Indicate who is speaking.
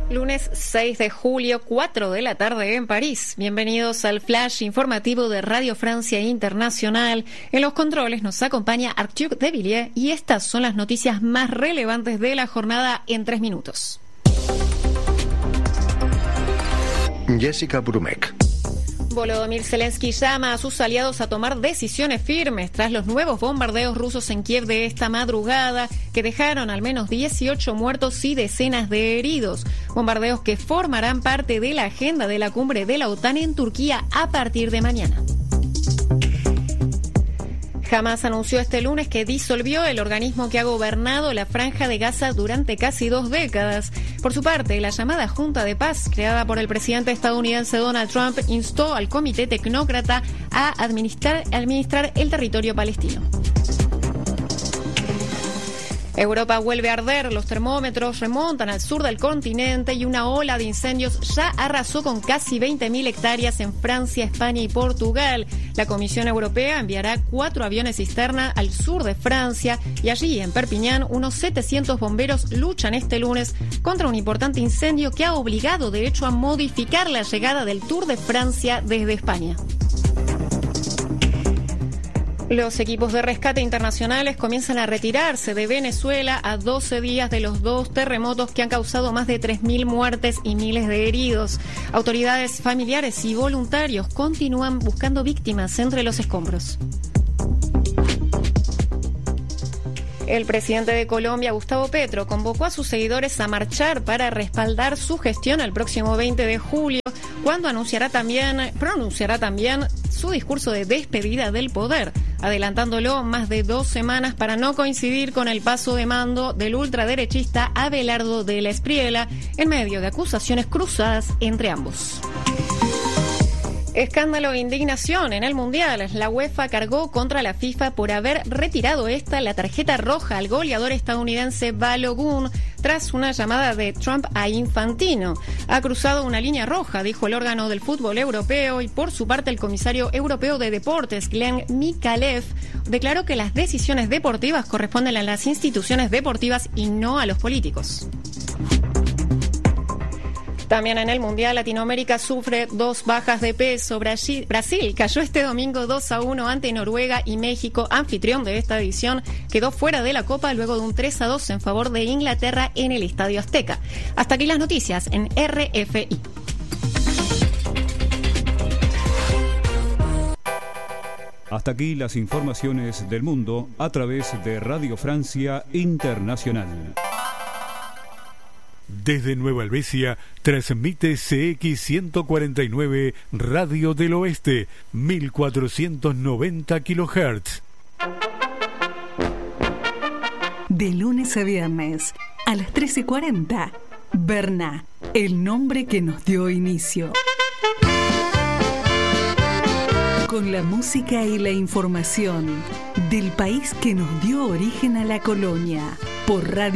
Speaker 1: Lunes 6 de julio, 4 de la tarde en París. Bienvenidos al flash informativo de Radio Francia Internacional. En los controles nos acompaña Arthur de Villiers y estas son las noticias más relevantes de la jornada en 3 minutos.
Speaker 2: Jessica Brumek.
Speaker 1: Volodymyr Zelensky llama a sus aliados a tomar decisiones firmes tras los nuevos bombardeos rusos en Kiev de esta madrugada, que dejaron al menos 18 muertos y decenas de heridos. Bombardeos que formarán parte de la agenda de la cumbre de la OTAN en Turquía a partir de mañana. Hamás anunció este lunes que disolvió el organismo que ha gobernado la Franja de Gaza durante casi 2 décadas. Por su parte, la llamada Junta de Paz, creada por el presidente estadounidense Donald Trump, instó al Comité Tecnócrata a administrar el territorio palestino. Europa vuelve a arder, los termómetros remontan al sur del continente y una ola de incendios ya arrasó con casi 20.000 hectáreas en Francia, España y Portugal. La Comisión Europea enviará 4 aviones cisterna al sur de Francia y allí, en Perpiñán, unos 700 bomberos luchan este lunes contra un importante incendio que ha obligado, de hecho, a modificar la llegada del Tour de Francia desde España. Los equipos de rescate internacionales comienzan a retirarse de Venezuela a 12 días de los 2 terremotos que han causado más de 3.000 muertes y miles de heridos. Autoridades, familiares y voluntarios continúan buscando víctimas entre los escombros. El presidente de Colombia, Gustavo Petro, convocó a sus seguidores a marchar para respaldar su gestión el próximo 20 de julio, cuando pronunciará también su discurso de despedida del poder, adelantándolo más de 2 semanas para no coincidir con el paso de mando del ultraderechista Abelardo de la Espriella, en medio de acusaciones cruzadas entre ambos. Escándalo e indignación en el Mundial. La UEFA cargó contra la FIFA por haber retirado la tarjeta roja al goleador estadounidense Balogun tras una llamada de Trump a Infantino. Ha cruzado una línea roja, dijo el órgano del fútbol europeo, y por su parte el comisario europeo de deportes, Glenn Mikalev, declaró que las decisiones deportivas corresponden a las instituciones deportivas y no a los políticos. También en el Mundial, Latinoamérica sufre 2 bajas de peso. Brasil cayó este domingo 2-1 ante Noruega y México, anfitrión de esta edición, quedó fuera de la Copa luego de un 3-2 en favor de Inglaterra en el Estadio Azteca. Hasta aquí las noticias en RFI.
Speaker 3: Hasta aquí las informaciones del mundo a través de Radio Francia Internacional.
Speaker 4: Desde Nueva Helvecia, transmite CX149 Radio del Oeste, 1490 kHz.
Speaker 5: De lunes a viernes, a las 13:40, Berna, el nombre que nos dio inicio. Con la música y la información del país que nos dio origen a la colonia, por Radio